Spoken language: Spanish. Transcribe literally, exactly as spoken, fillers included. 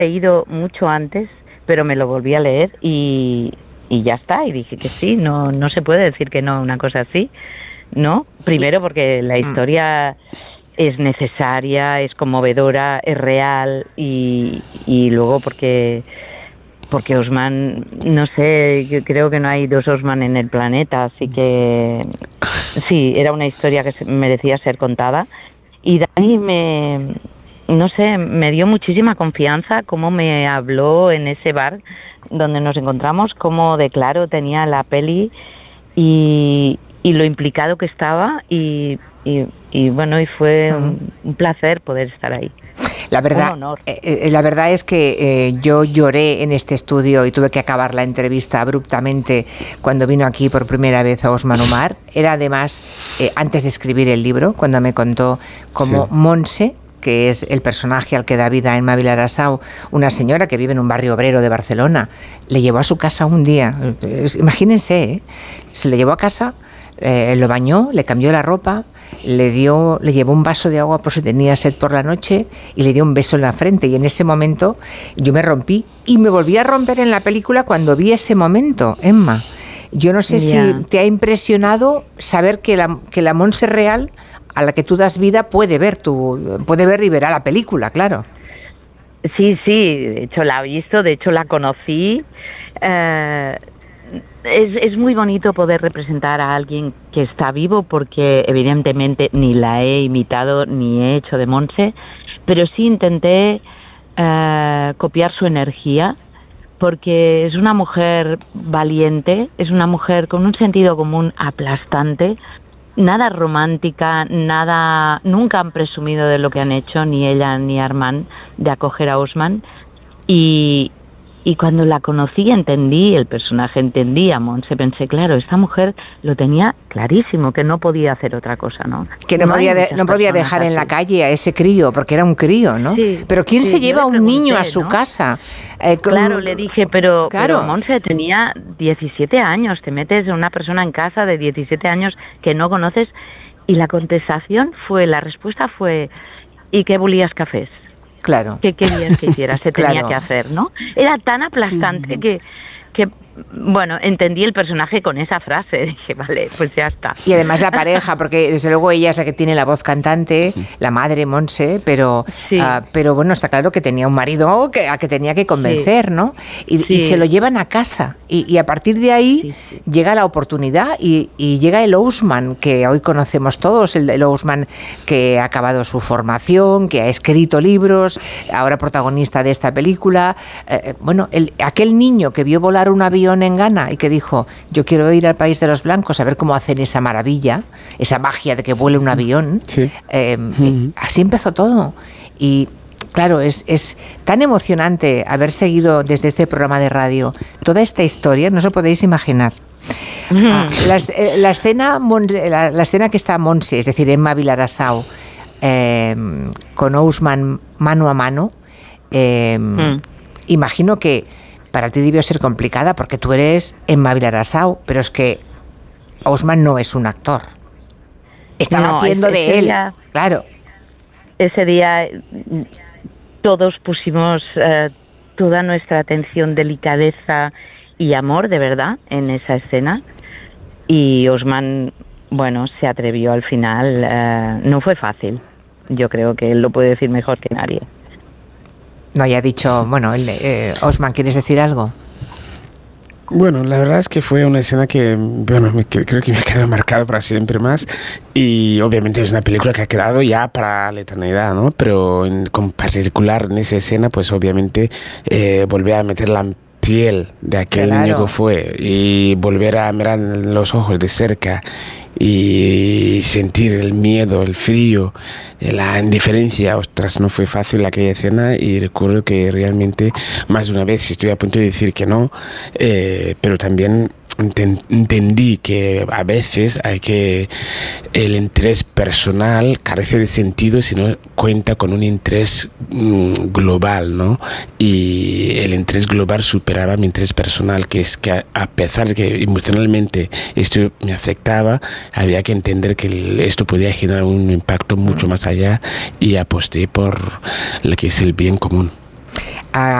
leído mucho antes, pero me lo volví a leer y, y ya está, y dije que sí, no, no se puede decir que no a una cosa así, ¿no? Primero porque la historia es necesaria, es conmovedora, es real, y, y luego porque... porque Osman, no sé, yo creo que no hay dos Osman en el planeta, así que sí, era una historia que merecía ser contada. Y Dani me, no sé, me dio muchísima confianza, cómo me habló en ese bar donde nos encontramos, cómo de claro tenía la peli y, y lo implicado que estaba, y, y, y bueno, y fue un, un placer poder estar ahí. La verdad, eh, la verdad es que eh, yo lloré en este estudio y tuve que acabar la entrevista abruptamente cuando vino aquí por primera vez a Osman Umar. Era además eh, antes de escribir el libro, cuando me contó cómo sí. Montse, que es el personaje al que da vida Emma Vilarasau, una señora que vive en un barrio obrero de Barcelona, le llevó a su casa un día. Imagínense, ¿eh? Se le llevó a casa, eh, lo bañó, le cambió la ropa, le dio, le llevó un vaso de agua por si tenía sed por la noche y le dio un beso en la frente, y en ese momento yo me rompí y me volví a romper en la película cuando vi ese momento, Emma. Yo no sé yeah. si te ha impresionado saber que la, que la Montse real a la que tú das vida puede ver tu, puede ver y verá la película, claro. Sí, sí, de hecho la he visto, de hecho la conocí. Eh, Es, es muy bonito poder representar a alguien que está vivo, porque evidentemente ni la he imitado ni he hecho de Montse, pero sí intenté eh, copiar su energía, porque es una mujer valiente, es una mujer con un sentido común aplastante, nada romántica, nada, nunca han presumido de lo que han hecho, ni ella ni Armand, de acoger a Osman, y Y cuando la conocí, entendí el personaje, entendí a Montse, pensé, claro, esta mujer lo tenía clarísimo, que no podía hacer otra cosa, ¿no? Que no, no podía, de, no podía dejar así en la calle a ese crío, porque era un crío, ¿no? Sí, pero ¿quién sí, se lleva a un niño a su ¿no? casa? Eh, con, claro, le dije, pero, claro. pero Montse tenía diecisiete años, te metes a una persona en casa de diecisiete años que no conoces, y la contestación fue, la respuesta fue, ¿y qué volías cafés? Claro. ¿Qué querías que hiciera? Se tenía claro. que hacer, ¿no? Era tan aplastante que, que, bueno, entendí el personaje con esa frase. Dije, vale, pues ya está. Y además la pareja, porque desde luego ella es la que tiene la voz cantante, la madre Montse, pero, sí. uh, pero bueno, está claro que tenía un marido que, a que tenía que convencer, sí. ¿no? Y, sí. y se lo llevan a casa. Y, y a partir de ahí sí, sí. llega la oportunidad y, y llega el Osman que hoy conocemos todos, el, el Osman que ha acabado su formación, que ha escrito libros, ahora protagonista de esta película. Eh, bueno, el, aquel niño que vio volar un avión en Ghana y que dijo, yo quiero ir al país de los blancos a ver cómo hacen esa maravilla, esa magia de que vuele un avión. Sí. Eh, uh-huh. Así empezó todo. Y claro, es, es tan emocionante haber seguido desde este programa de radio toda esta historia, no os lo podéis imaginar. Uh-huh. Ah, la, la, escena, la, la escena que está Montse, es decir, Emma Vilarasau, eh, con Osman mano a mano, eh, uh-huh. imagino que para ti debió ser complicada porque tú eres Emma Vilarasau, pero es que Osman no es un actor. Estaba no, haciendo ese, de ese él, día, claro. Ese día todos pusimos uh, toda nuestra atención, delicadeza y amor, de verdad, en esa escena. Y Osman, bueno, se atrevió al final. Uh, no fue fácil. Yo creo que él lo puede decir mejor que nadie. No, ya ha dicho, bueno, el, eh, Osman, ¿quieres decir algo? Bueno, la verdad es que fue una escena que, bueno, me, que, creo que me ha quedado marcado para siempre más, y obviamente es una película que ha quedado ya para la eternidad, ¿no? Pero en, con particular en esa escena, pues obviamente eh, volví a meter la piel de aquel claro. niño que fue y volver a mirar en los ojos de cerca y sentir el miedo, el frío, la indiferencia. Ostras, no fue fácil aquella escena, y recuerdo que realmente más de una vez estoy a punto de decir que no, eh, pero también entendí que a veces hay que el interés personal carece de sentido si no cuenta con un interés mm, global, ¿no? Y el interés global superaba mi interés personal, que es que a, a pesar de que emocionalmente esto me afectaba, había que entender que el, esto podía generar un impacto mucho más allá, y aposté por lo que es el bien común. a,